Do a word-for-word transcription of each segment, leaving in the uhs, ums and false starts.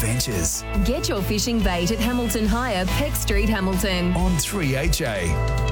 Adventures Get your fishing bait at Hamilton Hire, Peck Street, Hamilton. on three H A.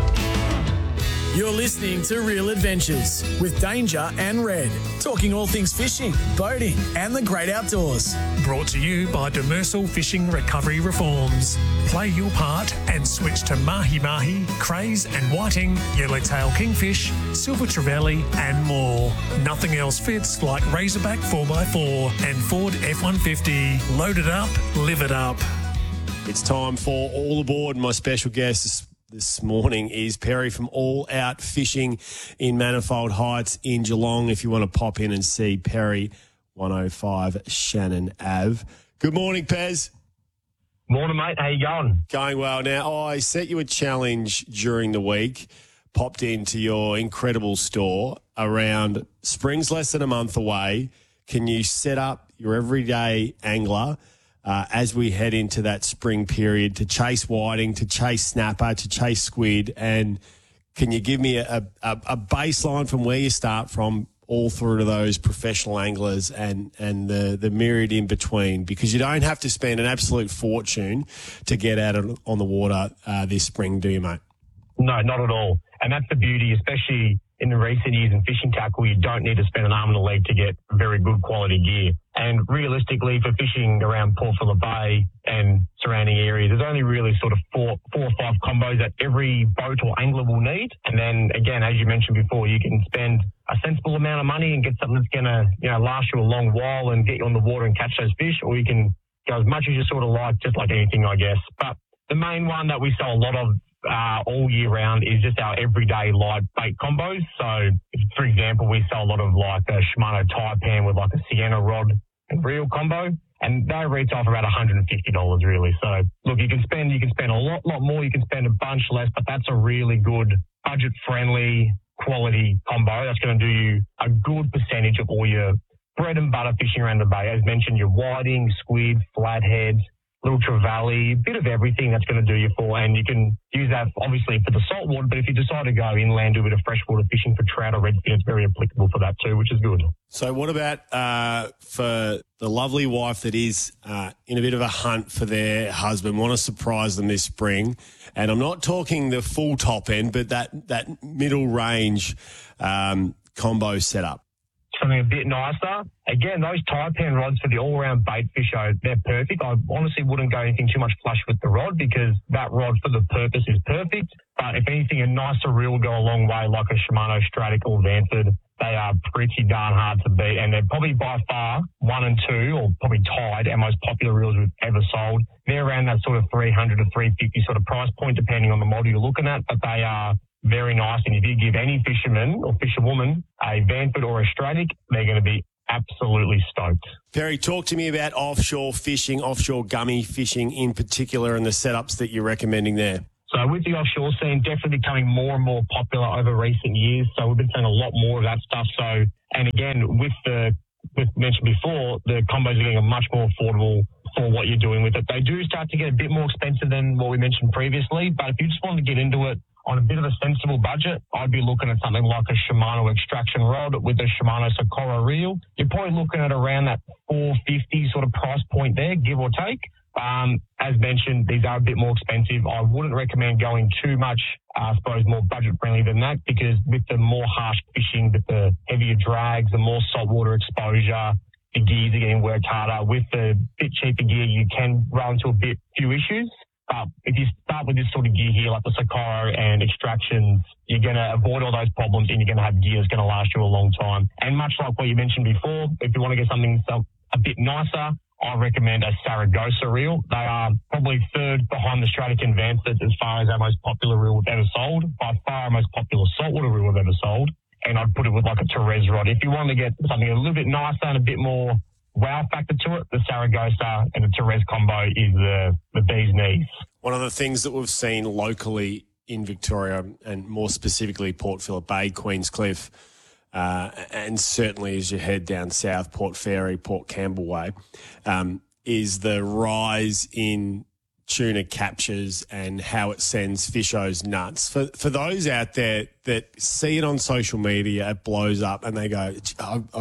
You're listening to Real Adventures with Danger and Red, talking all things fishing, boating and the great outdoors. Brought to you by Demersal Fishing Recovery Reforms. Play your part and switch to mahi-mahi, craze and whiting, yellowtail kingfish, silver trevally and more. Nothing else fits like Razorback four by four and Ford F one fifty. Load it up, live it up. It's time for All Aboard. My special guest this, this morning is Perry from All Out Fishing in Manifold Heights in Geelong. If you want to pop in and see Perry, one oh five Shannon Ave. Good morning, Pez. Morning, mate. How you going? Going well. Now, I set you a challenge during the week, popped into your incredible store around spring's less than a month away. Can you set up your everyday angler uh, as we head into that spring period to chase whiting, to chase snapper, to chase squid? And can you give me a, a, a baseline from where you start from all through to those professional anglers and, and the, the myriad in between? Because you don't have to spend an absolute fortune to get out on, on the water uh, this spring, do you, mate? No, not at all. And that's the beauty, especially in the recent years in fishing tackle. You don't need to spend an arm and a leg to get very good quality gear. And realistically, for fishing around Port Phillip Bay and surrounding areas, there's only really sort of four, four or five combos that every boat or angler will need. And then, again, as you mentioned before, you can spend a sensible amount of money and get something that's going to, you know, last you a long while and get you on the water and catch those fish, or you can go as much as you sort of like, just like anything, I guess. But the main one that we sell a lot of uh, all year round is just our everyday light bait combos. So, if, for example, we sell a lot of like a Shimano Taipan with like a Sienna rod and reel combo, and they retail for about one hundred fifty dollars really. So, look, you can spend you can spend a lot, lot more, you can spend a bunch less, but that's a really good budget-friendly quality combo that's going to do you a good percentage of all your bread and butter fishing around the bay. As mentioned, your whiting, squid, flatheads, little trevally, a bit of everything that's going to do you for. And you can use that obviously for the saltwater, but if you decide to go inland, do a bit of freshwater fishing for trout or redfin, it's very applicable for that too, which is good. So what about uh, for the lovely wife that is uh, in a bit of a hunt for their husband, want to surprise them this spring? And I'm not talking the full top end, but that, that middle range um, combo setup. Something a bit nicer. Again, those Taipan rods for the all-round bait fisher, they're perfect. I honestly wouldn't go anything too much flush with the rod because that rod for the purpose is perfect. But if anything, a nicer reel will go a long way, like a Shimano Stratic or Vanford. They are pretty darn hard to beat, and they're probably by far one and two, or probably tied, our most popular reels we've ever sold. They're around that sort of three hundred to three fifty sort of price point, depending on the model you're looking at, but they are very nice. And if you give any fisherman or fisherwoman a Vanford or a Stratic, they're going to be absolutely stoked. Perry, talk to me about offshore fishing, offshore gummy fishing in particular, and the setups that you're recommending there. So with the offshore scene definitely becoming more and more popular over recent years. So we've been seeing a lot more of that stuff. So, and again, with the, with mentioned before, the combos are getting much more affordable for what you're doing with it. They do start to get a bit more expensive than what we mentioned previously, but if you just want to get into it on a bit of a sensible budget, I'd be looking at something like a Shimano extraction rod with a Shimano Socorro reel. You're probably looking at around that four fifty sort of price point there, give or take. Um, as mentioned, these are a bit more expensive. I wouldn't recommend going too much, uh, I suppose, more budget-friendly than that, because with the more harsh fishing, with the heavier drags, the more saltwater exposure, the gears are getting worked harder. With the bit cheaper gear, you can run into a bit few issues. But if you start with this sort of gear here, like the Socorro and extractions, you're going to avoid all those problems, and you're going to have gear that's going to last you a long time. And much like what you mentioned before, if you want to get something a bit nicer, I recommend a Saragossa reel. They are probably third behind the Stratic and Vanford as far as our most popular reel we've ever sold. By far our most popular saltwater reel we've ever sold. And I'd put it with like a Therese rod. If you want to get something a little bit nicer and a bit more wow factor to it, the Saragossa and the Therese combo is the, the bee's knees. One of the things that we've seen locally in Victoria, and more specifically Port Phillip Bay, Queenscliff, uh, and certainly as you head down south, Port Fairy, Port Campbell way, um, is the rise in tuna captures and how it sends fishos nuts. For for those out there that see it on social media, it blows up and they go, I've, I've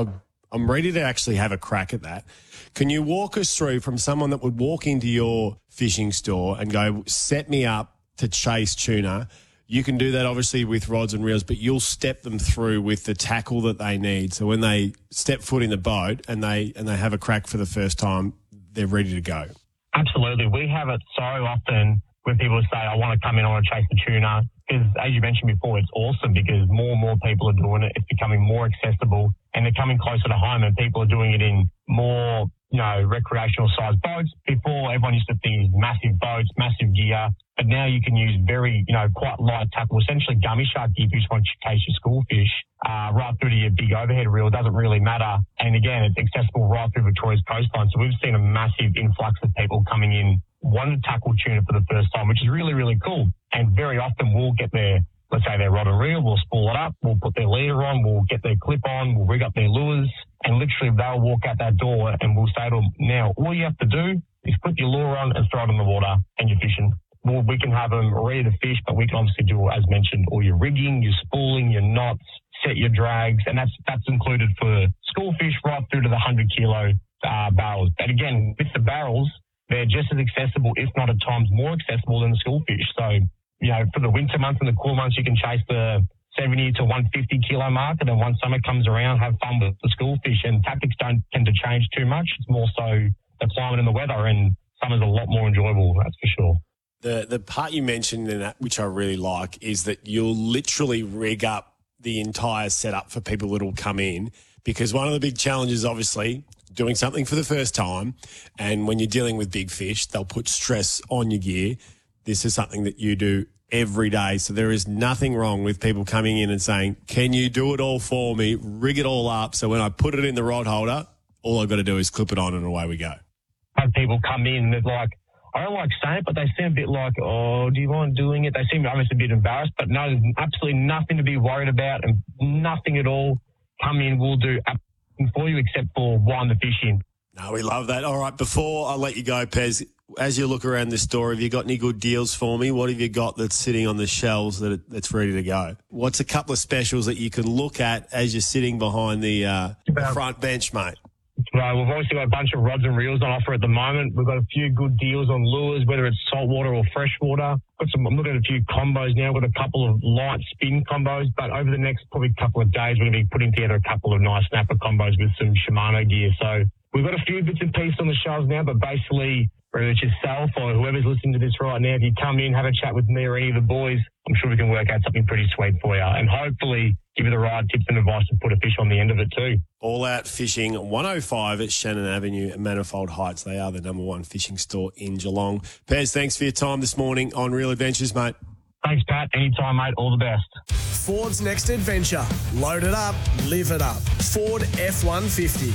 I'm ready to actually have a crack at that. Can you walk us through from someone that would walk into your fishing store and go, set me up to chase tuna? You can do that obviously with rods and reels, but you'll step them through with the tackle that they need. So when they step foot in the boat and they and they have a crack for the first time, they're ready to go. Absolutely. We have it so often when people say, I want to come in, I want to chase the tuna. Because as you mentioned before, it's awesome because more and more people are doing it. It's becoming more accessible and they're coming closer to home and people are doing it in more, you know, recreational sized boats. Before, everyone used to think massive boats, massive gear. But now you can use very, you know, quite light tackle, essentially gummy shark gear if you just want to chase your school fish, uh, right through to your big overhead reel. It doesn't really matter. And again, it's accessible right through Victoria's coastline. So we've seen a massive influx of people coming in, wanting to tackle tuna for the first time, which is really, really cool. And very often we'll get their, let's say their rod and reel, we'll spool it up, we'll put their leader on, we'll get their clip on, we'll rig up their lures, and literally they'll walk out that door and we'll say to them, now, all you have to do is put your lure on and throw it in the water and you're fishing. Well, we can have them ready to fish, but we can obviously do, as mentioned, all your rigging, your spooling, your knots, set your drags, and that's that's included for school fish right through to the one hundred kilo uh, barrels. But again, with the barrels, they're just as accessible, if not at times more accessible than the school fish. So, you know, for the winter months and the cool months, you can chase the seventy to one hundred fifty kilo mark, and then once summer comes around, have fun with the school fish. And tactics don't tend to change too much. It's more so the climate and the weather, and summer's a lot more enjoyable, that's for sure. The the part you mentioned in that, which I really like, is that you'll literally rig up the entire setup for people that will come in, because one of the big challenges, obviously, doing something for the first time, and when you're dealing with big fish, they'll put stress on your gear. This is something that you do every day, so there is nothing wrong with people coming in and saying, can you do it all for me, rig it all up, so when I put it in the rod holder, all I've got to do is clip it on and away we go. Have people come in and they're like, I don't like saying it, but they seem a bit like, oh, do you mind doing it? They seem obviously a bit embarrassed, but no, there's absolutely nothing to be worried about and nothing at all. Come in, we'll do everything for you except for wind the fish in. No, we love that. All right, before I let you go, Pez, as you look around the store, have you got any good deals for me? What have you got that's sitting on the shelves that it, that's ready to go? What's a couple of specials that you can look at as you're sitting behind the, uh, the front bench, mate? Right, we've obviously got a bunch of rods and reels on offer at the moment. We've got a few good deals on lures, whether it's saltwater or freshwater. Got some, I'm looking at a few combos now. We've got a couple of light spin combos, but over the next probably couple of days, we're going to be putting together a couple of nice snapper combos with some Shimano gear. So we've got a few bits and pieces on the shelves now, but basically, whether it's yourself or whoever's listening to this right now, if you come in, have a chat with me or any of the boys, I'm sure we can work out something pretty sweet for you and hopefully give you the right tips and advice to put a fish on the end of it too. All Out Fishing, one oh five at Shannon Avenue at Manifold Heights. They are the number one fishing store in Geelong. Pez, thanks for your time this morning on Real Adventures, mate. Thanks, Pat. Anytime, mate. All the best. Ford's next adventure. Load it up, live it up. Ford F one fifty.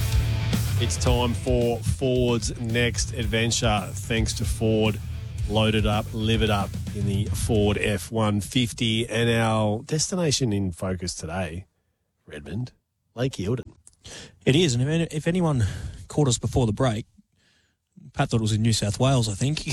It's time for Ford's next adventure. Thanks to Ford. Load it up, live it up in the Ford F one fifty. And our destination in focus today, Redmond, Lake Eildon. It is. And if, if anyone caught us before the break, Pat thought it was in New South Wales, I think.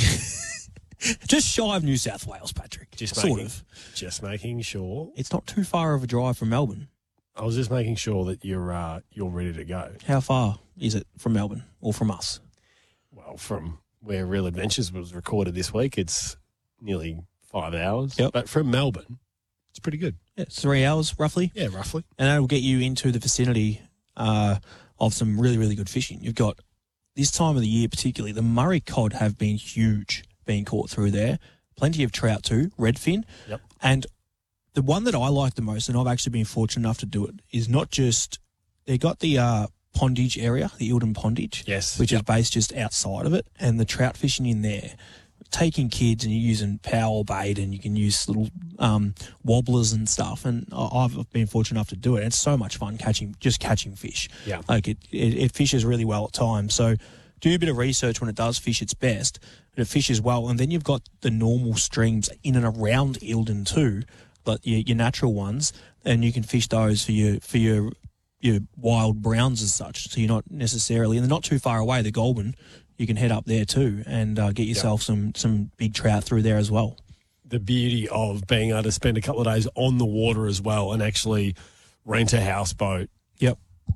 Just shy of New South Wales, Patrick. Just sort making, of. Just making sure. It's not too far of a drive from Melbourne. I was just making sure that you're uh, you're ready to go. How far is it from Melbourne or from us? Well, from where Real Adventures was recorded this week, it's nearly five hours. Yep. But from Melbourne, it's pretty good. Yeah, it's three hours roughly. Yeah, roughly. And that will get you into the vicinity uh, of some really, really good fishing. You've got, this time of the year particularly, the Murray cod have been huge being caught through there. Plenty of trout too, redfin. Yep. And the one that I like the most, and I've actually been fortunate enough to do it, is not just, they got the uh, pondage area, the Eildon Pondage, yes, which yep. is based just outside of it, and the trout fishing in there, taking kids and you're using power bait and you can use little um, wobblers and stuff, and I've been fortunate enough to do it. It's so much fun catching, just catching fish. Yeah. Like it, it, it fishes really well at times. So do a bit of research when it does fish its best, and it fishes well. And then you've got the normal streams in and around Eildon too, but your, your natural ones, and you can fish those for your for your your wild browns as such. So you're not necessarily, and they're not too far away. The Goulburn, you can head up there too and uh, get yourself yep. some some big trout through there as well. The beauty of being able to spend a couple of days on the water as well and actually rent a houseboat. Yep.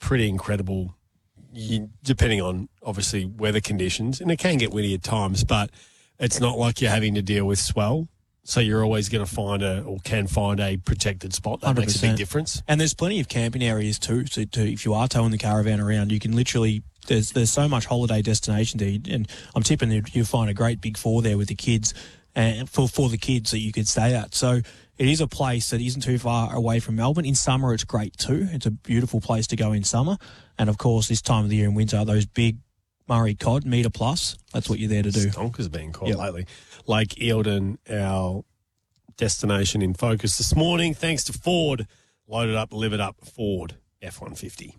pretty incredible, you, depending on, obviously, weather conditions. And it can get windy at times, but it's not like you're having to deal with swell. So you're always going to find a, or can find a protected spot. That one hundred makes percent. a big difference. And there's plenty of camping areas too. So to, if you are towing the caravan around, you can literally, there's there's so much holiday destination there. And I'm tipping that you'll find a great big four there with the kids, and for, for the kids that you could stay at. So it is a place that isn't too far away from Melbourne. In summer, it's great too. It's a beautiful place to go in summer. And of course, this time of the year in winter, those big Murray cod, metre plus, that's what you're there to do. Stonker's been caught Yep. lately. Lake Eildon, our destination in focus this morning, thanks to Ford. Loaded up, live it up, Ford F one fifty.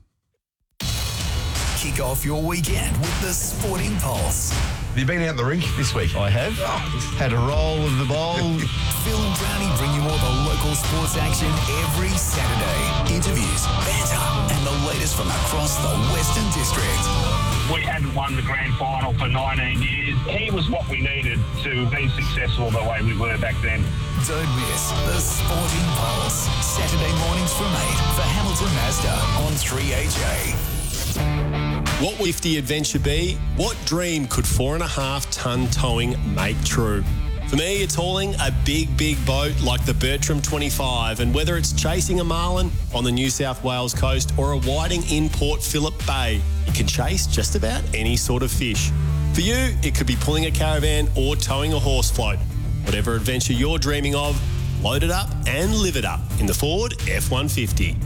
Kick off your weekend with the Sporting Pulse. Have you been out in the rink this week? I have. Had a roll of the bowl. Phil and Brownie bring you all the local sports action every Saturday. Interviews, banter, and the latest from across the Western District. We hadn't won the grand final for nineteen years. He was what we needed to be successful the way we were back then. Don't miss the Sporting Pulse. Saturday mornings from eight for Hamilton Mazda on three H A. What will fifty adventure be? What dream could four and a half ton towing make true? For me, it's hauling a big, big boat like the Bertram twenty-five, and whether it's chasing a marlin on the New South Wales coast or a whiting in Port Phillip Bay, you can chase just about any sort of fish. For you, it could be pulling a caravan or towing a horse float. Whatever adventure you're dreaming of, load it up and live it up in the Ford F one fifty.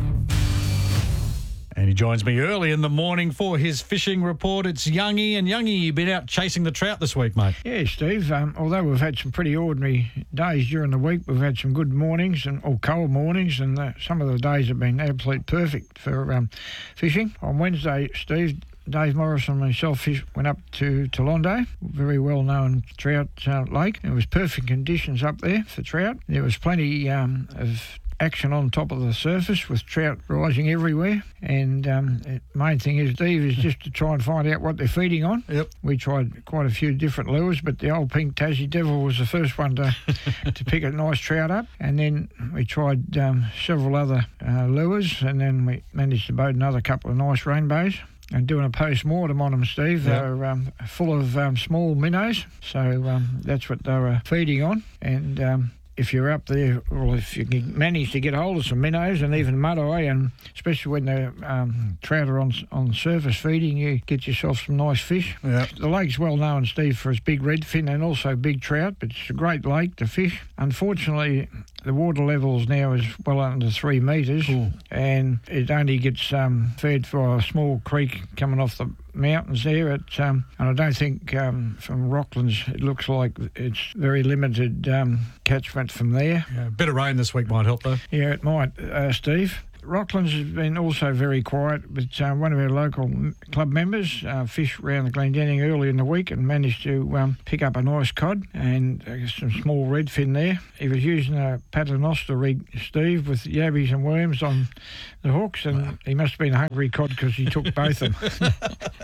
And he joins me early in the morning for his fishing report. It's Youngie. And Youngie, you've been out chasing the trout this week, mate. Yeah, Steve. Um, although we've had some pretty ordinary days during the week, we've had some good mornings and or cold mornings, and uh, some of the days have been absolute perfect for um, fishing. On Wednesday, Steve, Dave Morris and myself fish, went up to Tolondo, very well-known trout uh, lake. It was perfect conditions up there for trout. There was plenty um, of action on top of the surface with trout rising everywhere, and um, the main thing is, Steve, is just to try and find out what they're feeding on. Yep. We tried quite a few different lures, but the old pink Tassie Devil was the first one to to pick a nice trout up, and then we tried um, several other uh, lures, and then we managed to boat another couple of nice rainbows. And doing a post-mortem on them, Steve. Yep. They're um, full of um, small minnows, so um, that's what they were feeding on. And um, if you're up there, or if you can manage to get hold of some minnows and even mud-eye, and especially when the um, trout are on on surface feeding, you get yourself some nice fish. Yep. The lake's well known, Steve, for its big redfin and also big trout, but it's a great lake to fish. Unfortunately, the water levels now is well under three metres, and it only gets um, fed by a small creek coming off the mountains there. At, um, and I don't think um, from Rocklands it looks like it's very limited um, catchment from there. Yeah, a bit of rain this week might help, though. Yeah, it might, uh, Steve. Rocklands has been also very quiet, but uh, one of our local m- club members uh, fished around the Glendenning early in the week and managed to um, pick up a nice cod and uh, some small redfin there. He was using a paternoster rig, Steve, with yabbies and worms on the hooks, and wow. He must have been a hungry cod because he took both of them.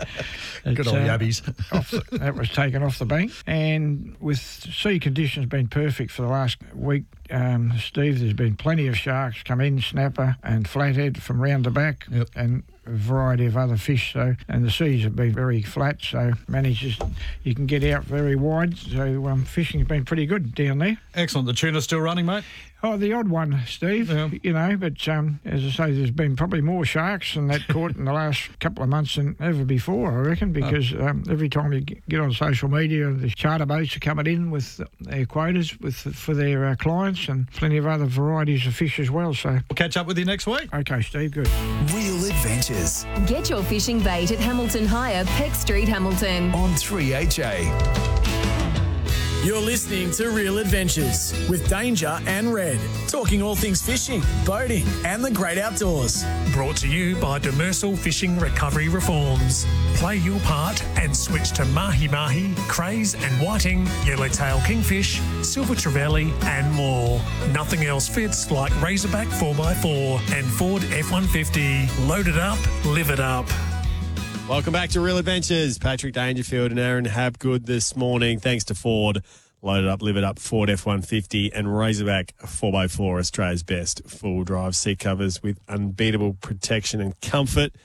Good old uh, yabbies. off the, that was taken off the bank. And with sea conditions being perfect for the last week, um, Steve, there's been plenty of sharks come in, snapper and flathead from round the back, yep. and a variety of other fish. So, and the seas have been very flat, so manages you can get out very wide. So um, fishing has been pretty good down there. Excellent. The tuna's still running, mate? Oh, the odd one, Steve, yeah. you know, but um, as I say, there's been probably more sharks than that caught in the last couple of months than ever before, I reckon, because oh. um, every time you get on social media, the charter boats are coming in with their quotas with for their uh, clients, and plenty of other varieties of fish as well. So we'll catch up with you next week. Okay, Steve, good. Real Adventures. Get your fishing bait at Hamilton Hire, Peck Street, Hamilton. On three H A. You're listening to Real Adventures with Danger and Red, talking all things fishing, boating, and the great outdoors. Brought to you by Demersal Fishing Recovery Reforms. Play your part and switch to mahi-mahi, craze and whiting, yellowtail kingfish, silver trevally and more. Nothing else fits like Razorback four by four and Ford F one fifty. Load it up, live it up. Welcome back to Real Adventures. Patrick Dangerfield and Aaron Hapgood this morning. Thanks to Ford. Load it up, live it up, Ford F one fifty and Razorback four by four, Australia's best full drive seat covers with unbeatable protection and comfort.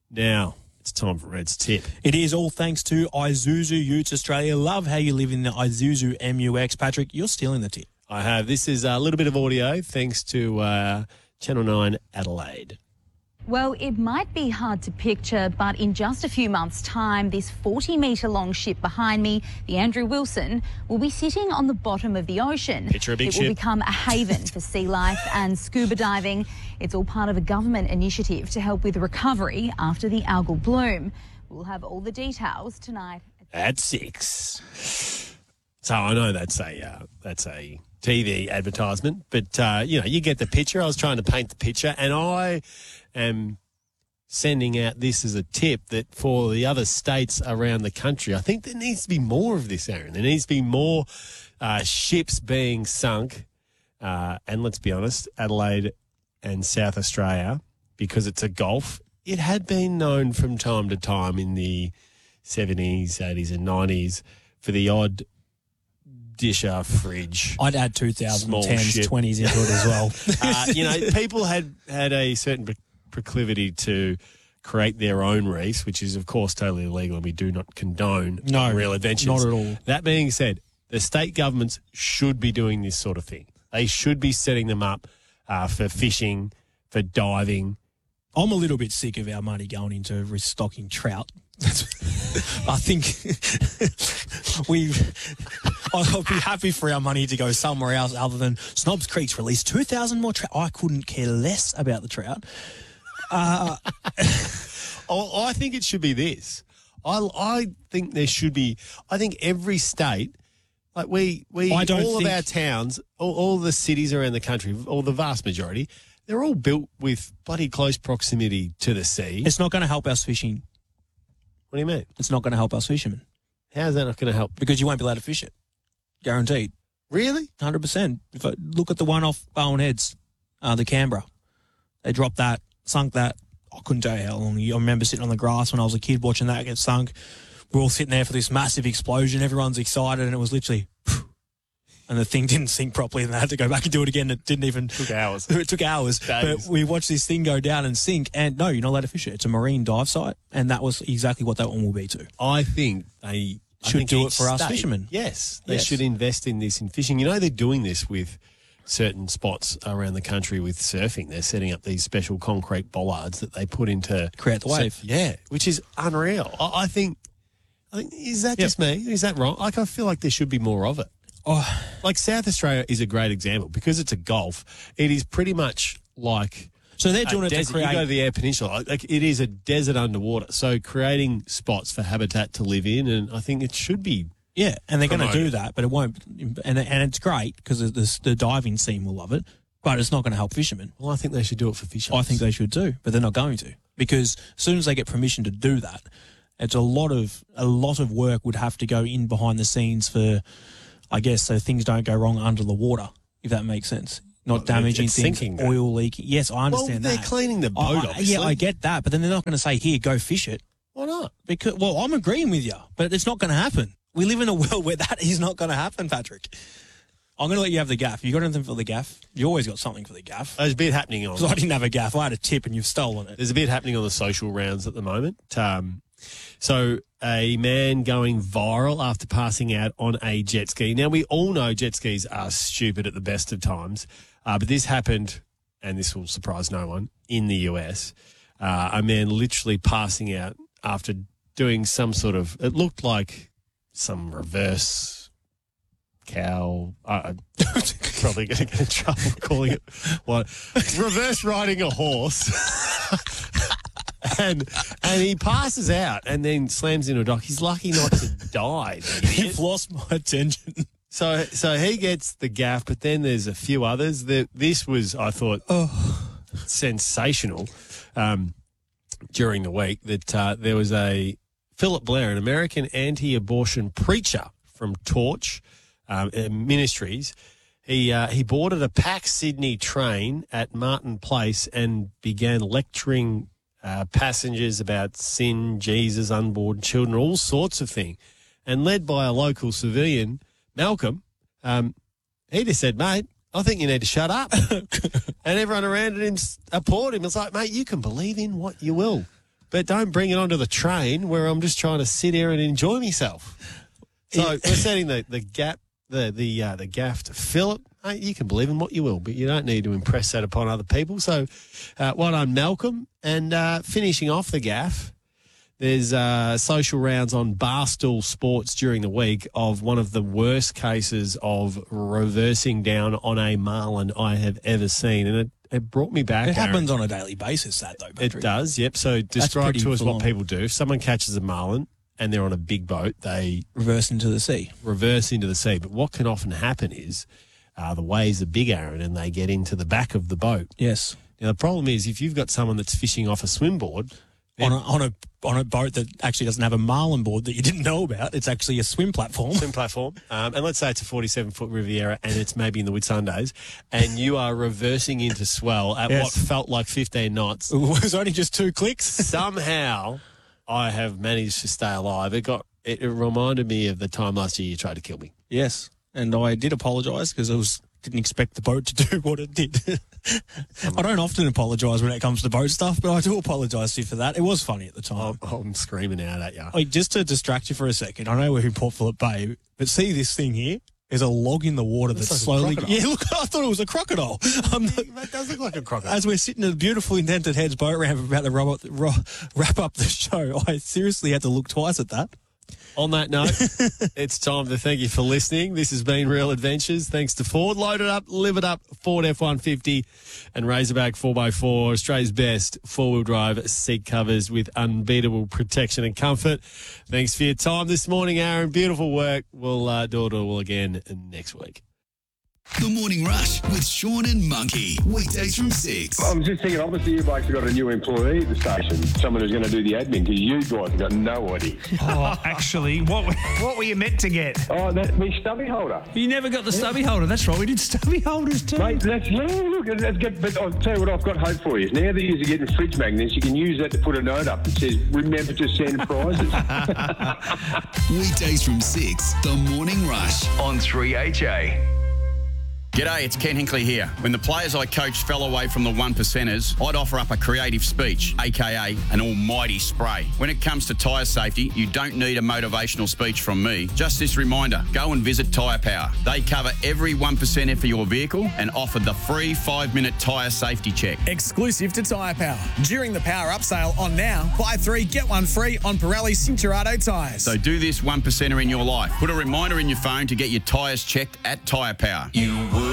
Now, it's time for Red's tip. It is all thanks to Isuzu Utes Australia. Love how you live in the Isuzu M U X. Patrick, you're stealing the tip. I have. This is a little bit of audio thanks to uh, Channel nine Adelaide. Well, it might be hard to picture, but in just a few months' time, this forty metre long ship behind me, the Andrew Wilson, will be sitting on the bottom of the ocean. Picture a big it ship. will become a haven for sea life and scuba diving. It's all part of a government initiative to help with recovery after the algal bloom. We'll have all the details tonight at six. So I know that's a uh, that's a T V advertisement, but uh, you know, you get the picture. I was trying to paint the picture, and I am sending out this as a tip that for the other states around the country, I think there needs to be more of this, Aaron. There needs to be more uh, ships being sunk, uh, and let's be honest, Adelaide and South Australia, because it's a Gulf. It had been known from time to time in the seventies, eighties, and nineties for the odd disher fridge. I'd add twenty tens, twenties into it as well. uh, you know, people had, had a certain pro- proclivity to create their own reefs, which is, of course, totally illegal, and we do not condone no, Real Adventures. Not at all. That being said, the state governments should be doing this sort of thing. They should be setting them up uh, for fishing, for diving. I'm a little bit sick of our money going into restocking trout. I think we I'll be happy for our money to go somewhere else other than Snobs Creek's released two thousand more trout. I couldn't care less about the trout. Uh, oh, I think it should be this. I, I think there should be, I think every state, like we, we I don't all think, of our towns, all, all the cities around the country, or the vast majority, they're all built with bloody close proximity to the sea. It's not going to help us fishing. What do you mean? It's not going to help us fishermen. How's that not going to help? Because you won't be allowed to fish it. Guaranteed. Really? one hundred percent. If I look at the one off Bowen Heads, uh, the Canberra. They dropped that, sunk that. I couldn't tell you how long. I remember sitting on the grass when I was a kid watching that get sunk. We're all sitting there for this massive explosion. Everyone's excited, and it was literally... and the thing didn't sink properly, and they had to go back and do it again. It didn't even... It took hours. It took hours. Days. But we watched this thing go down and sink, and no, you're not allowed to fish it. It's a marine dive site, and that was exactly what that one will be too. I think they... Should I think do each it for us state, fishermen. Yes. They Yes. should invest in this in fishing. You know, they're doing this with certain spots around the country with surfing. They're setting up these special concrete bollards that they put into... Create the wave. So, yeah, which is unreal. I, I think... I think, is that Yep. just me? Is that wrong? Like, I feel like there should be more of it. Oh, Like South Australia is a great example because it's a Gulf. It is pretty much like so they're a doing it to desert. create... You go to the Eyre Peninsula, like it is a desert underwater. So creating spots for habitat to live in, and I think it should be. Yeah, and they're going to promoted. do that, but it won't. And and it's great because the, the diving scene will love it, but it's not going to help fishermen. Well, I think they should do it for fishing. I think they should too, but they're not going to because as soon as they get permission to do that, it's a lot of a lot of work would have to go in behind the scenes for, I guess, so things don't go wrong under the water, if that makes sense. Not Well, damaging it's things, sinking, though. oil leaking. Yes, I understand well, they're that. cleaning the boat, I- I- obviously. Yeah, I get that, but then they're not going to say, "Here, go fish it." Why not? Because, well, I'm agreeing with you, but it's not going to happen. We live in a world where that is not going to happen, Patrick. I'm going to let you have the gaff. You got anything for the gaff? You always got something for the gaff. There's a bit happening on. Because I didn't have a gaff. I had a tip and you've stolen it. There's a bit happening on the social rounds at the moment. Um, so a man going viral after passing out on a jet ski. Now, we all know jet skis are stupid at the best of times, uh, but this happened, and this will surprise no one, in the U S. Uh, a man literally passing out after doing some sort of, it looked like some reverse cow. Uh, I'm probably going to get in trouble calling it what? Reverse riding a horse. and and he passes out and then slams into a dock. He's lucky not to die. You've lost my attention. So so he gets the gaff, but then there's a few others. That this was, I thought, Oh. sensational um, during the week that uh, there was a Philip Blair, an American anti-abortion preacher from Torch um, Ministries. He uh, he boarded a Pax Sydney train at Martin Place and began lecturing uh, passengers about sin, Jesus, unborn children, all sorts of things. And led by a local civilian, Malcolm, um, he just said, mate, I think you need to shut up. And everyone around him applauded him. It's like, mate, you can believe in what you will. but don't bring it onto the train where I'm just trying to sit here and enjoy myself. So we're setting the, the gap, the the uh, the gaff to fill it. Hey, you can believe in what you will, but you don't need to impress that upon other people. So uh, well done, Malcolm. And uh, finishing off the gaff, there's uh, social rounds on Barstool Sports during the week of one of the worst cases of reversing down on a marlin I have ever seen. And it, it brought me back. It happens Aaron. on a daily basis, that though, Patrick. It does, yep. So describe to us what full-on. people do. If someone catches a marlin and they're on a big boat, they Reverse into the sea. reverse into the sea. But what can often happen is uh, the waves are big, Aaron, and they get into the back of the boat. Yes. Now, the problem is if you've got someone that's fishing off a swimboard, On a, on a on a boat that actually doesn't have a marlin board that you didn't know about, it's actually a swim platform. swim platform, um, and let's say it's a forty-seven foot Riviera and it's maybe in the Whitsundays, and you are reversing into swell at Yes. what felt like fifteen knots. It was only just two clicks. Somehow, I have managed to stay alive. It got it, it reminded me of the time last year you tried to kill me. Yes, and I did apologise because I was didn't expect the boat to do what it did. I don't often apologise when it comes to boat stuff, but I do apologise to you for that. It was funny at the time. I'm, I'm screaming out at you. Oh, just to distract you for a second, I know we're in Port Phillip Bay, but see this thing here? There's a log in the water that's Looks like a slowly... crocodile. Yeah, look, I thought it was a crocodile. Um, That does look like a crocodile. as we're sitting at a beautiful Indented Heads boat ramp about to wrap up, ro- wrap up the show, I seriously had to look twice at that. On that note, it's time to thank you for listening. This has been Real Adventures. Thanks to Ford. Load it up, live it up, Ford F one fifty and Razorback four by four, Australia's best four-wheel drive seat covers with unbeatable protection and comfort. Thanks for your time this morning, Aaron. Beautiful work. We'll uh, do it all again next week. The Morning Rush with Sean and Monkey. Weekdays from six. I was just thinking, obviously you guys have got a new employee at the station, someone who's going to do the admin, because you guys have got no idea. Oh, actually, what what were you meant to get? Oh, that's me stubby holder. You never got the stubby holder. That's right. We did stubby holders too. Mate, that's, yeah, look, that's good. But I'll tell you what, I've got hope for you. Now that you're getting fridge magnets, you can use that to put a note up that says, remember to send prizes. Weekdays from six. The Morning Rush on three H A. G'day, it's Ken Hinkley here. When the players I coached fell away from the one percenters, I'd offer up a creative speech, aka an almighty spray. When it comes to tyre safety, you don't need a motivational speech from me. Just this reminder, go and visit Tyre Power. They cover every one percenter for your vehicle and offer the free five-minute tyre safety check. Exclusive to Tyre Power. During the Power Up sale on now, buy three, get one free on Pirelli Cinturato tyres. So do this one percenter in your life. Put a reminder in your phone to get your tyres checked at Tyre Power. You would